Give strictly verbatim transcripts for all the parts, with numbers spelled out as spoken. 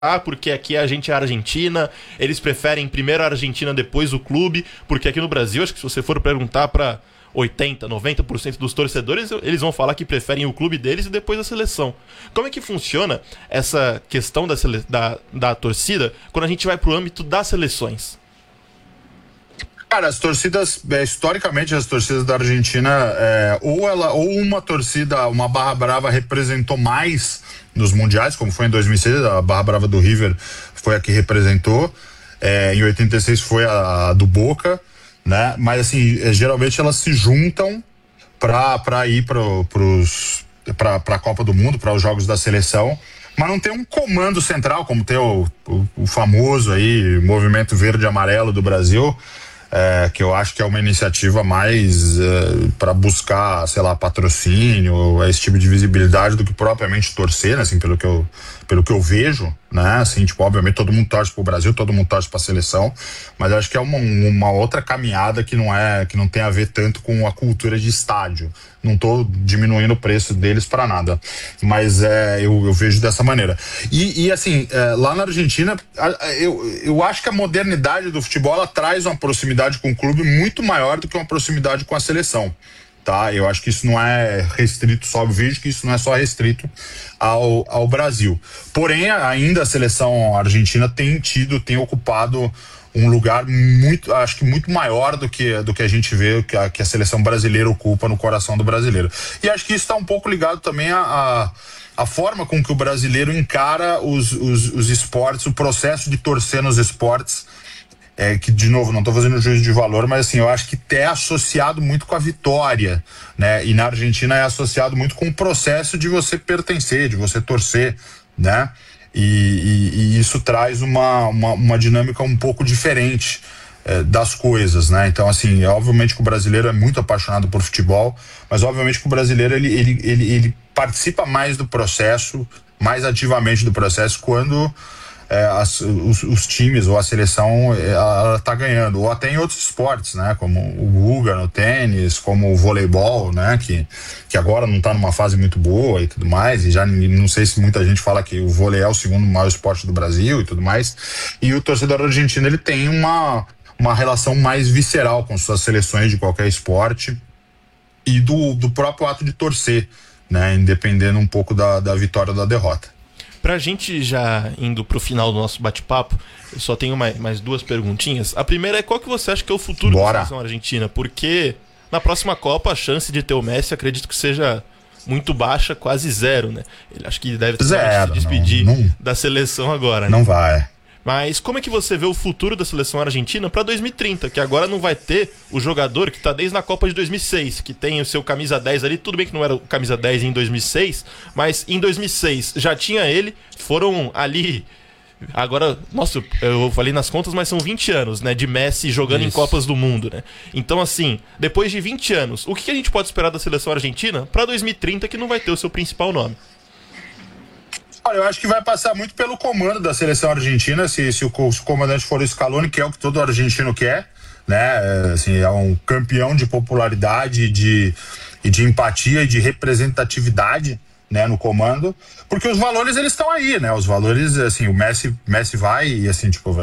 Ah, porque aqui a gente é a Argentina, eles preferem primeiro a Argentina, depois o clube, porque aqui no Brasil, acho que se você for perguntar para oitenta, noventa por cento dos torcedores, eles vão falar que preferem o clube deles e depois a seleção. Como é que funciona essa questão da, sele... da, da torcida quando a gente vai pro âmbito das seleções? Cara, as torcidas, é, historicamente, as torcidas da Argentina, é, ou, ela, ou uma torcida, uma Barra Brava representou mais nos mundiais, como foi em dois mil e seis, a Barra Brava do River foi a que representou, é, em oitenta e seis foi a, a do Boca, né? Mas assim, é, geralmente elas se juntam para ir para a Copa do Mundo, para os jogos da seleção, mas não tem um comando central, como tem o, o, o famoso aí, Movimento Verde e Amarelo do Brasil. É, que eu acho que é uma iniciativa mais é, para buscar, sei lá, patrocínio, esse tipo de visibilidade do que propriamente torcer, né, assim, pelo que eu, pelo que eu vejo, né, assim, tipo, obviamente todo mundo torce pro Brasil, todo mundo torce pra seleção, mas eu acho que é uma, uma outra caminhada que não é, que não tem a ver tanto com a cultura de estádio. Não tô diminuindo o preço deles para nada, mas é, eu, eu vejo dessa maneira. E, e assim, é, lá na Argentina, eu, eu acho que a modernidade do futebol, ela traz uma proximidade com o clube muito maior do que uma proximidade com a seleção, tá? Eu acho que isso não é restrito só, eu vejo que isso não é só restrito ao, ao Brasil. Porém, ainda a seleção argentina tem tido, tem ocupado um lugar muito, acho que muito maior do que, do que a gente vê que a, que a seleção brasileira ocupa no coração do brasileiro. E acho que isso está um pouco ligado também a, a, a forma com que o brasileiro encara os, os, os esportes, o processo de torcer nos esportes. É, que, de novo, não estou fazendo juízo de valor, mas assim, eu acho que é associado muito com a vitória, né? E na Argentina é associado muito com o processo de você pertencer, de você torcer, né? E, e, e isso traz uma, uma, uma dinâmica um pouco diferente é, das coisas, né? Então, assim, é, obviamente que o brasileiro é muito apaixonado por futebol, mas obviamente que o brasileiro, ele, ele, ele, ele participa mais do processo, mais ativamente do processo quando É, as, os, os times ou a seleção ela tá ganhando, ou até em outros esportes, né, como o Guga no tênis, como o voleibol, né, que, que agora não tá numa fase muito boa e tudo mais, e já não sei se muita gente fala que o vôlei é o segundo maior esporte do Brasil e tudo mais, e o torcedor argentino, ele tem uma, uma relação mais visceral com suas seleções de qualquer esporte e do, do próprio ato de torcer, né, independendo um pouco da, da vitória ou da derrota. Pra gente já indo pro final do nosso bate-papo, eu só tenho mais, mais duas perguntinhas. A primeira é qual que você acha que é o futuro Bora. da seleção argentina? Porque na próxima Copa a chance de ter o Messi acredito que seja muito baixa, quase zero, né? Ele acho que deve zero, se despedir não, não, da seleção agora, né? Não vai. Mas como é que você vê o futuro da seleção argentina para dois mil e trinta? Que agora não vai ter o jogador que tá desde a Copa de dois mil e seis, que tem o seu camisa dez ali. Tudo bem que não era o camisa dez em dois mil e seis, mas em dois mil e seis já tinha ele. Foram ali... Agora, nossa, eu falei nas contas, mas são vinte anos, né? De Messi jogando Isso. em Copas do Mundo, né? Então, assim, depois de vinte anos, o que a gente pode esperar da seleção argentina para dois mil e trinta que não vai ter o seu principal nome? Olha, eu acho que vai passar muito pelo comando da seleção argentina, se, se, o, se o comandante for o Scaloni, que é o que todo argentino quer, né? É, assim, é um campeão de popularidade de, e de empatia e de representatividade, né, no comando, porque os valores eles estão aí, né? Os valores, assim, o Messi, Messi vai e assim, tipo,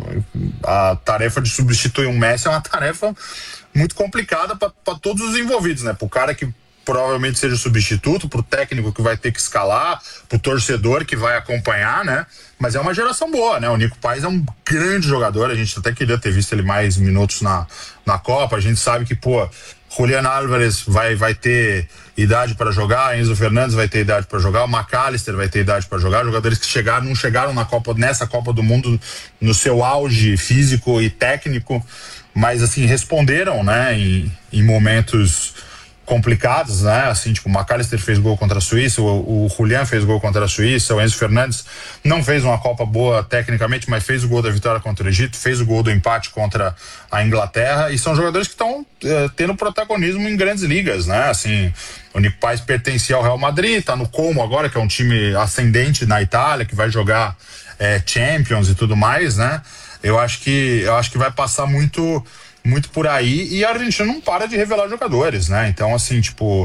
a tarefa de substituir um Messi é uma tarefa muito complicada para todos os envolvidos, né? Pro cara que provavelmente seja o substituto, pro técnico que vai ter que escalar, pro torcedor que vai acompanhar, né? Mas é uma geração boa, né? O Nico Paz é um grande jogador, a gente até queria ter visto ele mais minutos na, na Copa, a gente sabe que, pô, Julián Álvarez vai, vai ter idade para jogar, Enzo Fernandes vai ter idade para jogar, o McAllister vai ter idade para jogar, jogadores que chegaram, não chegaram na Copa, nessa Copa do Mundo no seu auge físico e técnico, mas assim, responderam, né, em, em momentos complicados, né, assim, tipo, o McAllister fez gol contra a Suíça, o, o Julián fez gol contra a Suíça, o Enzo Fernandes não fez uma Copa boa tecnicamente, mas fez o gol da vitória contra o Egito, fez o gol do empate contra a Inglaterra, e são jogadores que estão eh, tendo protagonismo em grandes ligas, né, assim, o Nico Paz pertencia ao Real Madrid, tá no Como agora, que é um time ascendente na Itália, que vai jogar eh, Champions e tudo mais, né, eu acho que, eu acho que vai passar muito muito por aí, e a Argentina não para de revelar jogadores, né? Então, assim, tipo,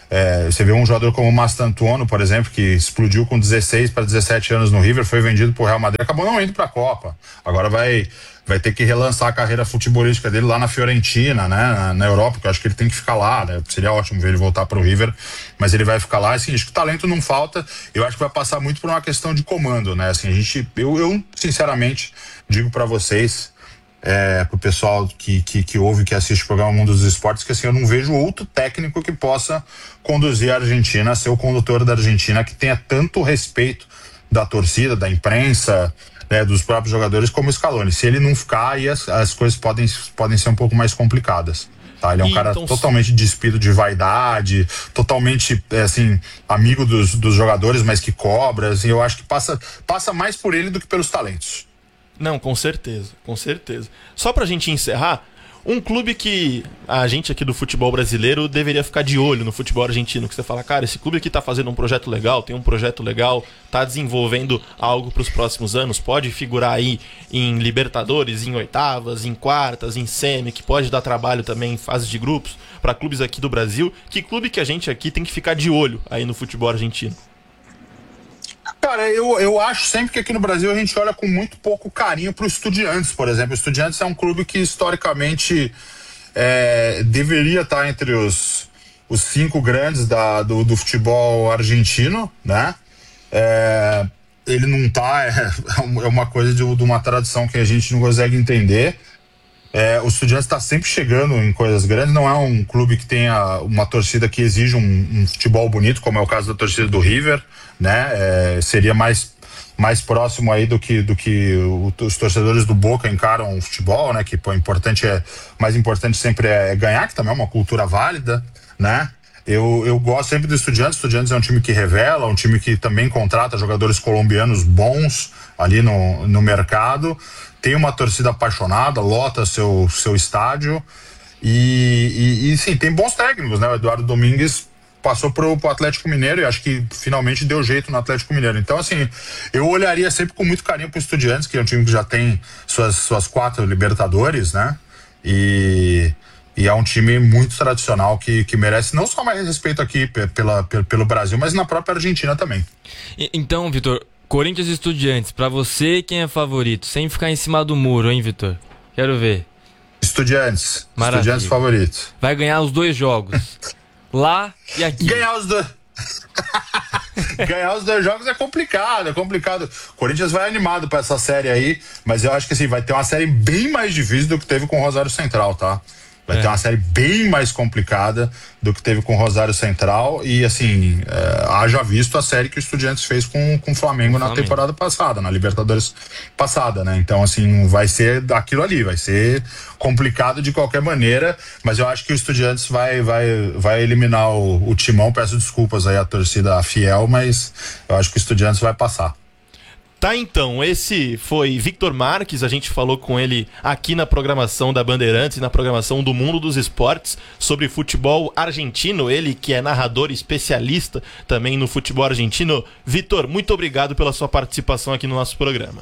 É, você vê um jogador como o Mastantuono, por exemplo, que explodiu com dezesseis para dezessete anos no River, foi vendido pro Real Madrid, acabou não indo para a Copa. Agora vai, vai ter que relançar a carreira futebolística dele lá na Fiorentina, né, na, na Europa, que eu acho que ele tem que ficar lá, né? Seria ótimo ver ele voltar pro River, mas ele vai ficar lá. Assim, acho que o talento não falta, eu acho que vai passar muito por uma questão de comando, né? Assim, a gente, eu, eu sinceramente digo para vocês, É, pro pessoal que, que, que ouve, que assiste o programa Mundo dos Esportes, que assim, eu não vejo outro técnico que possa conduzir a Argentina, ser o condutor da Argentina, que tenha tanto respeito da torcida, da imprensa, né, dos próprios jogadores, como o Scaloni. Se ele não ficar, aí as, as coisas podem, podem ser um pouco mais complicadas. Tá? Ele é um e cara então, totalmente despido de vaidade, totalmente, assim, amigo dos, dos jogadores, mas que cobra, assim, eu acho que passa, passa mais por ele do que pelos talentos. Não, com certeza, com certeza. Só pra gente encerrar, um clube que a gente aqui do futebol brasileiro deveria ficar de olho no futebol argentino, que você fala, cara, esse clube aqui tá fazendo um projeto legal, tem um projeto legal, tá desenvolvendo algo pros próximos anos, pode figurar aí em Libertadores, em oitavas, em quartas, em semi, que pode dar trabalho também em fase de grupos pra clubes aqui do Brasil. Que clube que a gente aqui tem que ficar de olho aí no futebol argentino? Cara, eu, eu acho sempre que aqui no Brasil a gente olha com muito pouco carinho pro Estudiantes, por exemplo. O Estudiantes é um clube que historicamente é, deveria estar entre os, os cinco grandes da, do, do futebol argentino, né? É, ele não tá, é, é uma coisa de, de uma tradição que a gente não consegue entender. É, o Estudiantes está sempre chegando em coisas grandes, não é um clube que tenha uma torcida que exige um, um futebol bonito, como é o caso da torcida do River, né? É, seria mais, mais próximo aí do que, do que o, os torcedores do Boca encaram o futebol, né? Que pô, importante é, mais importante sempre é ganhar, que também é uma cultura válida, né? Eu, eu gosto sempre do Estudiantes. O Estudiantes é um time que revela, um time que também contrata jogadores colombianos bons ali no, no mercado. Tem uma torcida apaixonada, lota seu, seu estádio e, e, e sim, tem bons técnicos, né? O Eduardo Domingues passou pro, pro Atlético Mineiro e acho que finalmente deu jeito no Atlético Mineiro. Então, assim, eu olharia sempre com muito carinho pro Estudiantes, que é um time que já tem suas, suas quatro Libertadores, né? E, e é um time muito tradicional que, que merece não só mais respeito aqui pela, pelo, pelo Brasil, mas na própria Argentina também. E, então, Vitor, Corinthians e Estudiantes, pra você quem é favorito? Sem ficar em cima do muro, hein, Vitor? Quero ver. Estudiantes. Maravilha. Estudiantes favorito. Vai ganhar os dois jogos. Lá e aqui. Ganhar os dois. Ganhar os dois jogos é complicado, é complicado. O Corinthians vai animado pra essa série aí, mas eu acho que assim, vai ter uma série bem mais difícil do que teve com o Rosário Central, tá? Vai é. ter uma série bem mais complicada do que teve com o Rosário Central e, assim, é, haja visto a série que o Estudiantes fez com, com o Flamengo o na Flamengo. temporada passada, na Libertadores passada, né? Então, assim, vai ser aquilo ali, vai ser complicado de qualquer maneira, mas eu acho que o Estudiantes vai, vai, vai eliminar o, o Timão. Peço desculpas aí à torcida fiel, mas eu acho que o Estudiantes vai passar. Tá, então, esse foi Victor Marques, a gente falou com ele aqui na programação da Bandeirantes, na programação do Mundo dos Esportes, sobre futebol argentino, ele que é narrador especialista também no futebol argentino. Vitor, muito obrigado pela sua participação aqui no nosso programa.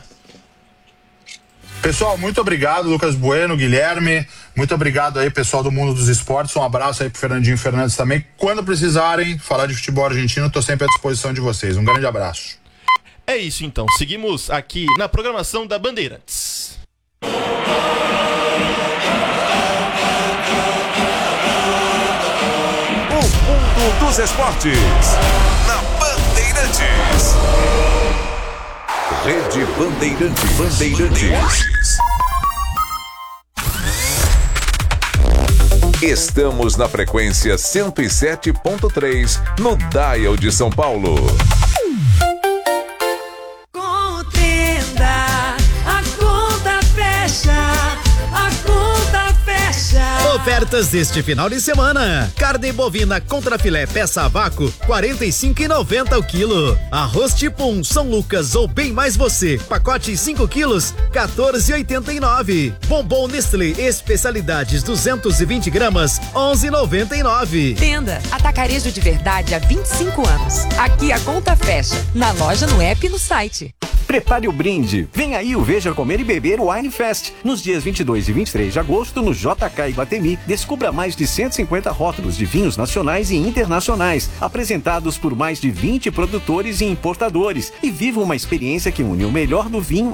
Pessoal, muito obrigado, Lucas Bueno, Guilherme, muito obrigado aí, pessoal do Mundo dos Esportes, um abraço aí pro Fernandinho Fernandes também. Quando precisarem falar de futebol argentino, tô sempre à disposição de vocês. Um grande abraço. É isso então, seguimos aqui na programação da Bandeirantes. O Mundo dos Esportes, na Bandeirantes. Rede Bandeirantes. Bandeirantes. Estamos na frequência cento e sete ponto três, no Dial de São Paulo. Ofertas deste final de semana: carne bovina contra filé peça a vácuo, quarenta e cinco reais e noventa centavos o quilo. Arroz tipo um São Lucas ou Bem Mais Você, pacote cinco quilos, quatorze reais e oitenta e nove centavos. Bombom Nestlé especialidades duzentos e vinte gramas, onze reais e noventa e nove centavos. Tenda Atacarejo de Verdade há vinte e cinco anos. Aqui a conta fecha, na loja, no app e no site. Prepare o brinde. Vem aí o Veja Comer e Beber Wine Fest. Nos dias vinte e dois e vinte e três de agosto, no J K Iguatemi, descubra mais de cento e cinquenta rótulos de vinhos nacionais e internacionais, apresentados por mais de vinte produtores e importadores, e viva uma experiência que une o melhor do vinho